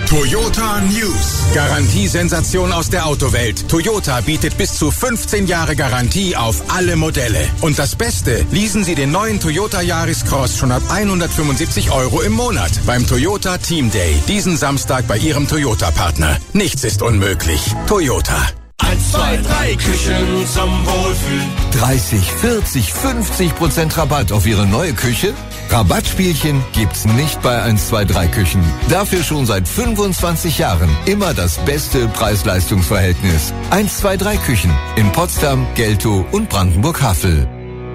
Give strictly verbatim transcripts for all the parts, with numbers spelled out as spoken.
Toyota News. Garantiesensation aus der Autowelt. Toyota bietet bis zu fünfzehn Jahre Garantie auf alle Modelle. Und das Beste, leasen Sie den neuen Toyota Yaris Cross schon ab hundertfünfundsiebzig Euro im Monat beim Toyota Team Day. Diesen Samstag bei Ihrem Toyota-Partner. Nichts ist unmöglich. Toyota. Eins, zwei, drei Küchen zum Wohlfühlen. dreißig, vierzig, fünfzig Prozent Rabatt auf Ihre neue Küche? Rabattspielchen gibt's nicht bei eins, zwei, drei Küchen. Dafür schon seit fünfundzwanzig Jahren immer das beste Preis-Leistungs-Verhältnis. eins, zwei, drei Küchen in Potsdam, Geltow und Brandenburg-Havel.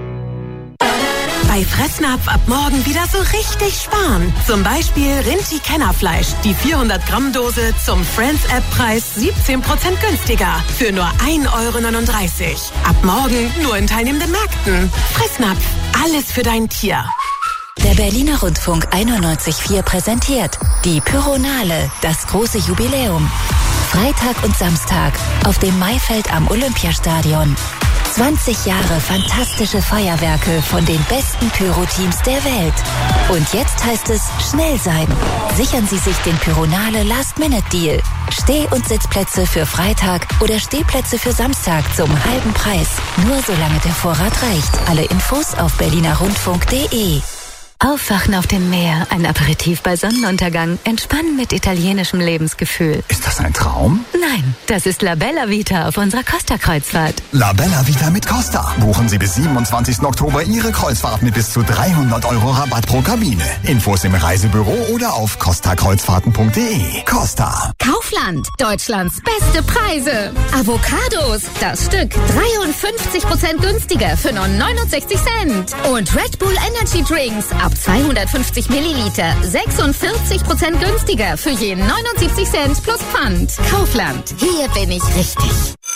Bei Fressnapf ab morgen wieder so richtig sparen. Zum Beispiel Rinti-Kennerfleisch. Die vierhundert Gramm Dose zum Friends-App-Preis siebzehn Prozent günstiger. Für nur ein Euro neununddreißig. Ab morgen nur in teilnehmenden Märkten. Fressnapf. Alles für dein Tier. Der Berliner Rundfunk einundneunzig Komma vier präsentiert die Pyronale, das große Jubiläum. Freitag und Samstag auf dem Maifeld am Olympiastadion. zwanzig Jahre fantastische Feuerwerke von den besten Pyro-Teams der Welt. Und jetzt heißt es schnell sein. Sichern Sie sich den Pyronale Last-Minute-Deal. Steh- und Sitzplätze für Freitag oder Stehplätze für Samstag zum halben Preis. Nur solange der Vorrat reicht. Alle Infos auf berliner rundfunk punkt de. Aufwachen auf dem Meer, ein Aperitif bei Sonnenuntergang, entspannen mit italienischem Lebensgefühl. Ist das ein Traum? Nein, das ist La Bella Vita auf unserer Costa-Kreuzfahrt. La Bella Vita mit Costa. Buchen Sie bis siebenundzwanzigsten Oktober Ihre Kreuzfahrt mit bis zu dreihundert Euro Rabatt pro Kabine. Infos im Reisebüro oder auf costa kreuzfahrten punkt de. Costa. Kaufland, Deutschlands beste Preise. Avocados, das Stück dreiundfünfzig Prozent günstiger für nur neunundsechzig Cent. Und Red Bull Energy Drinks ab zweihundertfünfzig Milliliter sechsundvierzig Prozent günstiger für je neunundsiebzig Cent plus Pfand. Kaufland, hier bin ich richtig.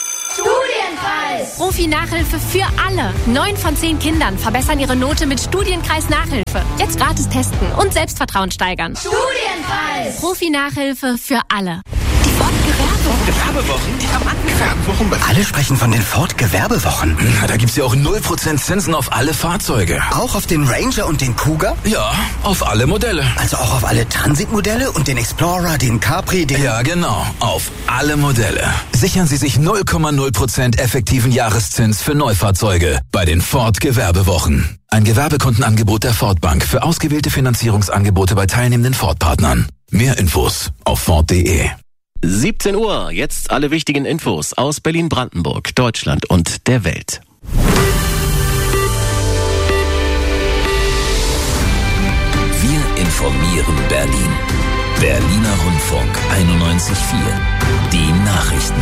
Studienkreis! Profi-Nachhilfe für alle. Neun von zehn Kindern verbessern ihre Note mit Studienkreis-Nachhilfe. Jetzt gratis testen und Selbstvertrauen steigern. Studienkreis! Profi-Nachhilfe für alle. Die Ford-Gewerbewochen. Gewerbewochen? Diamantengewerbewochen. Alle sprechen von den Ford-Gewerbewochen. Na, da gibt's ja auch null Prozent Zinsen auf alle Fahrzeuge. Auch auf den Ranger und den Kuga? Ja, auf alle Modelle. Also auch auf alle Transitmodelle und den Explorer, den Capri, den... Ja, genau. Auf alle Modelle. Sichern Sie sich null Komma null Prozent effektiven Jahreszins für Neufahrzeuge bei den Ford-Gewerbewochen. Ein Gewerbekundenangebot der Ford Bank für ausgewählte Finanzierungsangebote bei teilnehmenden Ford-Partnern. Mehr Infos auf ford punkt de. siebzehn Uhr, jetzt alle wichtigen Infos aus Berlin-Brandenburg, Deutschland und der Welt. Wir informieren Berlin. Berliner Rundfunk einundneunzig Komma vier. Die Nachrichten.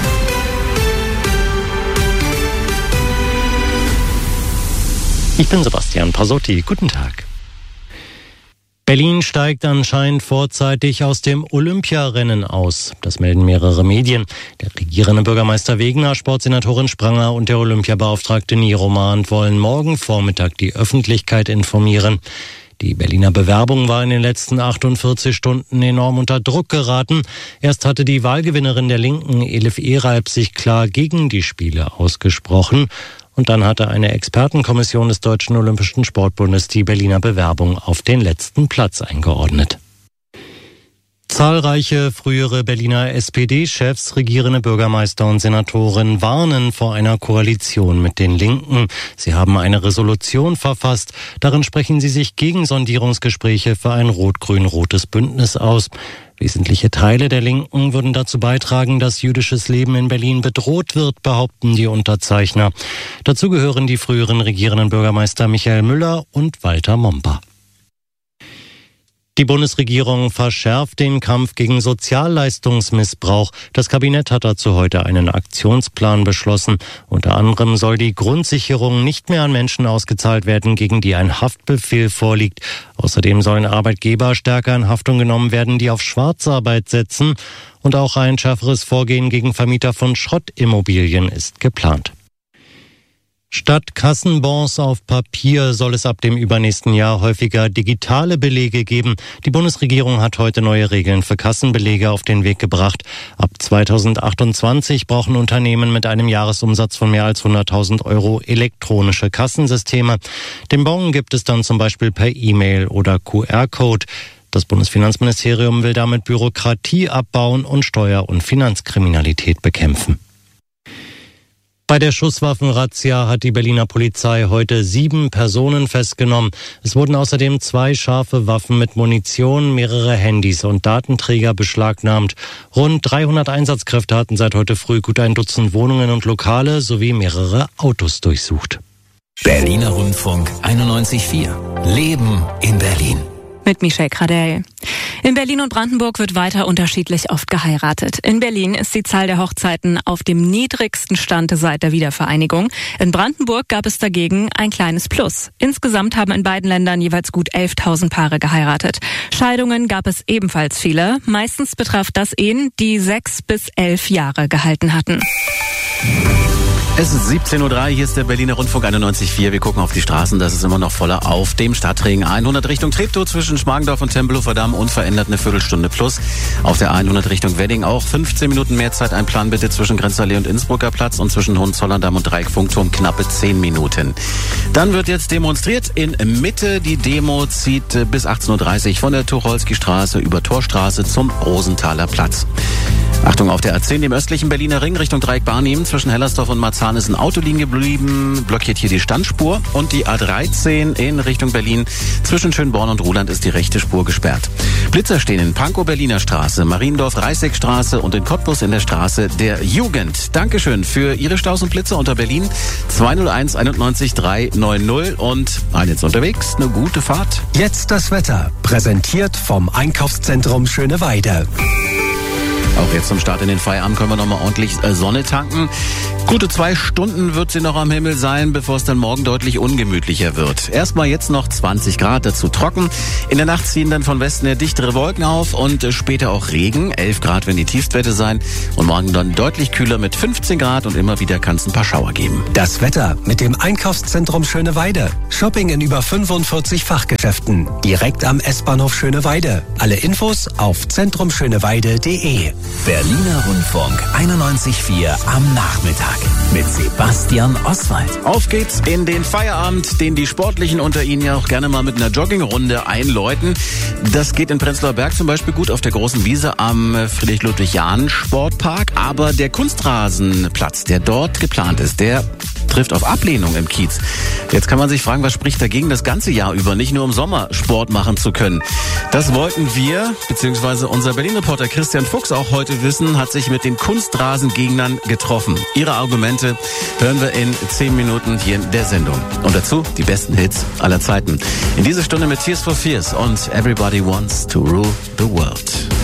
Ich bin Sebastian Pasotti. Guten Tag. Berlin steigt anscheinend vorzeitig aus dem Olympiarennen aus. Das melden mehrere Medien. Der regierende Bürgermeister Wegener, Sportsenatorin Spranger und der Olympiabeauftragte Nieromand wollen morgen Vormittag die Öffentlichkeit informieren. Die Berliner Bewerbung war in den letzten achtundvierzig Stunden enorm unter Druck geraten. Erst hatte die Wahlgewinnerin der Linken, Elif Ereib, sich klar gegen die Spiele ausgesprochen. Und dann hatte eine Expertenkommission des Deutschen Olympischen Sportbundes die Berliner Bewerbung auf den letzten Platz eingeordnet. Zahlreiche frühere Berliner S P D-Chefs, regierende Bürgermeister und Senatoren warnen vor einer Koalition mit den Linken. Sie haben eine Resolution verfasst. Darin sprechen sie sich gegen Sondierungsgespräche für ein rot-grün-rotes Bündnis aus. Wesentliche Teile der Linken würden dazu beitragen, dass jüdisches Leben in Berlin bedroht wird, behaupten die Unterzeichner. Dazu gehören die früheren regierenden Bürgermeister Michael Müller und Walter Momper. Die Bundesregierung verschärft den Kampf gegen Sozialleistungsmissbrauch. Das Kabinett hat dazu heute einen Aktionsplan beschlossen. Unter anderem soll die Grundsicherung nicht mehr an Menschen ausgezahlt werden, gegen die ein Haftbefehl vorliegt. Außerdem sollen Arbeitgeber stärker in Haftung genommen werden, die auf Schwarzarbeit setzen. Und auch ein schärferes Vorgehen gegen Vermieter von Schrottimmobilien ist geplant. Statt Kassenbons auf Papier soll es ab dem übernächsten Jahr häufiger digitale Belege geben. Die Bundesregierung hat heute neue Regeln für Kassenbelege auf den Weg gebracht. Ab zweitausendachtundzwanzig brauchen Unternehmen mit einem Jahresumsatz von mehr als hunderttausend Euro elektronische Kassensysteme. Den Bon gibt es dann zum Beispiel per E-Mail oder Q R-Code. Das Bundesfinanzministerium will damit Bürokratie abbauen und Steuer- und Finanzkriminalität bekämpfen. Bei der Schusswaffenrazzia hat die Berliner Polizei heute sieben Personen festgenommen. Es wurden außerdem zwei scharfe Waffen mit Munition, mehrere Handys und Datenträger beschlagnahmt. Rund dreihundert Einsatzkräfte hatten seit heute früh gut ein Dutzend Wohnungen und Lokale sowie mehrere Autos durchsucht. Berliner Rundfunk einundneunzig Komma vier. Leben in Berlin. Mit Michelle Cradell. In Berlin und Brandenburg wird weiter unterschiedlich oft geheiratet. In Berlin ist die Zahl der Hochzeiten auf dem niedrigsten Stand seit der Wiedervereinigung. In Brandenburg gab es dagegen ein kleines Plus. Insgesamt haben in beiden Ländern jeweils gut elftausend Paare geheiratet. Scheidungen gab es ebenfalls viele. Meistens betraf das Ehen, die sechs bis elf Jahre gehalten hatten. Es ist siebzehn Uhr drei, hier ist der Berliner Rundfunk einundneunzig Komma vier. Wir gucken auf die Straßen, das ist immer noch voller auf dem Stadtring. hundert Richtung Treptow zwischen Schmargendorf und Tempelhofer Damm, unverändert eine Viertelstunde plus. Auf der hundert Richtung Wedding auch fünfzehn Minuten mehr Zeit. Ein Plan bitte zwischen Grenzallee und Innsbrucker Platz und zwischen Hohenzollern-Damm und Dreieck-Funkturm knappe zehn Minuten. Dann wird jetzt demonstriert in Mitte. Die Demo zieht bis achtzehn Uhr dreißig von der Tucholsky-Straße über Torstraße zum Rosenthaler Platz. Achtung, auf der A zehn, dem östlichen Berliner Ring, Richtung Dreieck-Barnim, zwischen Hellersdorf und Marzahn ist ein Auto liegen geblieben, blockiert hier die Standspur. Und die A dreizehn in Richtung Berlin, zwischen Schönborn und Ruhland ist die rechte Spur gesperrt. Blitzer stehen in Pankow Berliner Straße, Mariendorf Reißeckstraße und in Cottbus in der Straße der Jugend. Dankeschön für Ihre Staus und Blitzer unter Berlin zwei null eins einundneunzig drei neun null und ein jetzt unterwegs, eine gute Fahrt. Jetzt das Wetter, präsentiert vom Einkaufszentrum Schöneweide. Auch jetzt zum Start in den Feierabend können wir nochmal ordentlich Sonne tanken. Gute zwei Stunden wird sie noch am Himmel sein, bevor es dann morgen deutlich ungemütlicher wird. Erstmal jetzt noch zwanzig Grad, dazu trocken. In der Nacht ziehen dann von Westen her dichtere Wolken auf und später auch Regen. elf Grad werden die Tiefstwerte sein und morgen dann deutlich kühler mit fünfzehn Grad und immer wieder kann es ein paar Schauer geben. Das Wetter mit dem Einkaufszentrum Schöneweide. Shopping in über fünfundvierzig Fachgeschäften. Direkt am S-Bahnhof Schöneweide. Alle Infos auf zentrumschöneweide punkt de. Berliner Rundfunk einundneunzig Komma vier am Nachmittag mit Sebastian Oswald. Auf geht's in den Feierabend, den die Sportlichen unter Ihnen ja auch gerne mal mit einer Joggingrunde einläuten. Das geht in Prenzlauer Berg zum Beispiel gut auf der großen Wiese am Friedrich-Ludwig-Jahn-Sportpark. Aber der Kunstrasenplatz, der dort geplant ist, der trifft auf Ablehnung im Kiez. Jetzt kann man sich fragen, was spricht dagegen, das ganze Jahr über nicht nur im Sommer Sport machen zu können. Das wollten wir, beziehungsweise unser Berlin-Reporter Christian Fuchs auch heute wissen, hat sich mit den Kunstrasengegnern getroffen. Ihre Argumente hören wir in zehn Minuten hier in der Sendung. Und dazu die besten Hits aller Zeiten. In dieser Stunde mit Tears for Fears und Everybody Wants to Rule the World.